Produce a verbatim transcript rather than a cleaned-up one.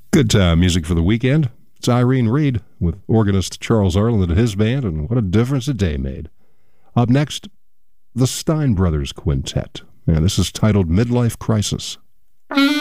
Good time music for the weekend. It's Irene Reed with organist Charles Arland and his band, and what a difference a day made. Up next, the Stein Brothers Quintet, and this is titled Midlife Crisis.